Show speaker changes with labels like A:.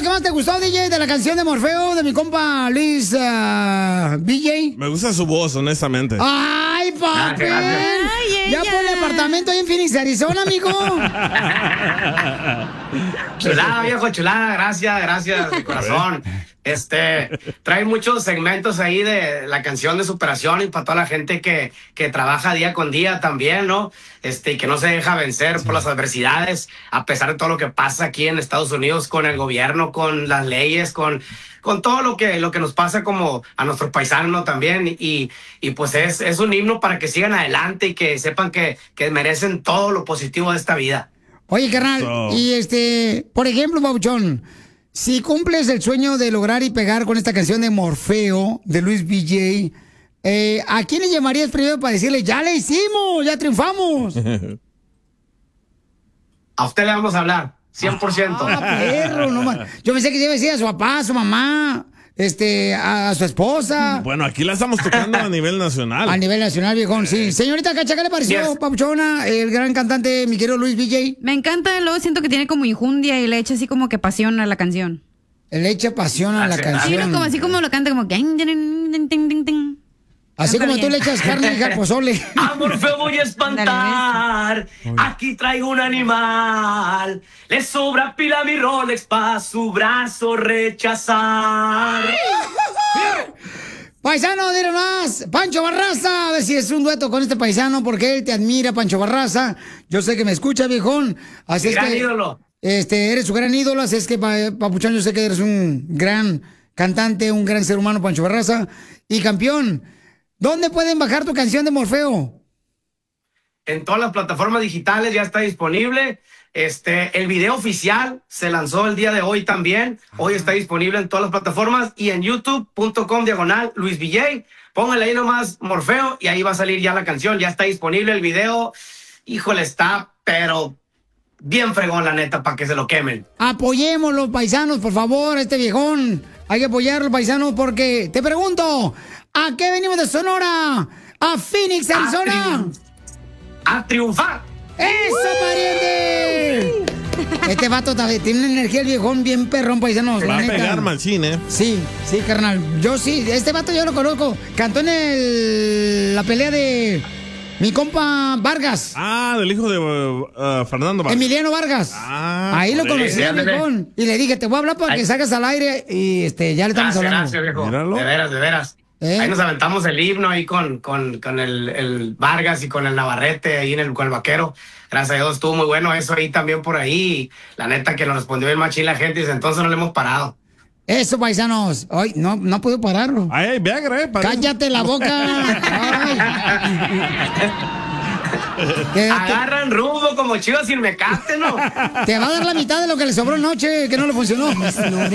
A: que más te gustó, DJ, de la canción de Morfeo de mi compa Luis BJ?
B: Me gusta su voz, honestamente.
A: ¡Ay, papi! Ya pone apartamento ahí en Phoenix, Arizona, amigo.
C: Chulada, viejo, chulada. Gracias, de corazón. Trae muchos segmentos ahí de la canción de superación y para toda la gente que trabaja día con día también, ¿no? Y que no se deja vencer por las adversidades, a pesar de todo lo que pasa aquí en Estados Unidos con el gobierno, con las leyes, con todo lo que nos pasa como a nuestros paisanos también. Y pues es un himno para que sigan adelante y que sepan que merecen todo lo positivo de esta vida.
A: Oye, carnal, y por ejemplo, Papuchón, si cumples el sueño de lograr y pegar con esta canción de Morfeo, de Luis BJ, ¿a quién le llamarías primero para decirle, ya le hicimos, ya triunfamos?
C: A usted le vamos a hablar, 100%.
A: Perro, no más. Yo pensé que iba a decir a su papá, a su mamá, a su esposa.
B: Bueno, aquí la estamos tocando a nivel nacional.
A: A nivel nacional, viejón, sí. Señorita Cacha, ¿qué le pareció, Papuchona, el gran cantante, mi querido Luis BJ?
D: Me encanta, luego siento que tiene como injundia y le echa así como que pasión a la canción.
A: Le echa pasión a la canción.
D: Sí, como así como lo canta, como que...
A: Así como tú le echas carne al pozole.
C: A Morfeo voy a espantar. Aquí traigo un animal. Le sobra pila a mi Rolex pa' su brazo rechazar.
A: Paisano, dile más. Pancho Barraza, a ver si es un dueto con este paisano, porque él te admira, Pancho Barraza. Yo sé que me escucha, viejón. Así es
C: gran
A: que,
C: ídolo.
A: Eres su gran ídolo, así es que, Papuchón, yo sé que eres un gran cantante, un gran ser humano, Pancho Barraza. Y campeón, ¿dónde pueden bajar tu canción de Morfeo?
C: En todas las plataformas digitales ya está disponible. El video oficial se lanzó el día de hoy también. Hoy está disponible en todas las plataformas y en youtube.com/LuisVJ. Póngale ahí nomás Morfeo y ahí va a salir ya la canción. Ya está disponible el video. Híjole, está, pero bien fregón, la neta, para que se lo quemen.
A: Apoyémoslo, paisanos, por favor, a este viejón. Hay que apoyarlo, paisanos, porque te pregunto, ¿a qué venimos de Sonora? ¿A Phoenix, Arizona?
C: ¡A triunfar!
A: ¡Eso, pariente! Este vato tiene una energía, el viejón, bien perrón, paisanos.
B: Va a pegar machín, ¿eh?
A: Sí, carnal. Yo sí, este vato yo lo conozco. Cantó en la pelea de mi compa Vargas.
B: Ah, del hijo de Fernando Vargas.
A: Emiliano Vargas. Ahí lo conocí, viejón. Y le dije, te voy a hablar para que salgas al aire. Y ya le estamos hablando.
C: Gracias, viejo. Míralo. De veras. Ahí nos aventamos el himno ahí con el Vargas y con el Navarrete ahí con el Vaquero. Gracias a Dios estuvo muy bueno eso ahí también por ahí. La neta que nos respondió bien machín la gente y desde entonces no le hemos parado.
A: Eso, paisanos. Ay, no puedo pararlo.
B: Ay, Viagra,
A: cállate la boca.
C: Agarran rumbo como chivas sin mecate, ¿no?
A: Te va a dar la mitad de lo que le sobró anoche, que no le funcionó.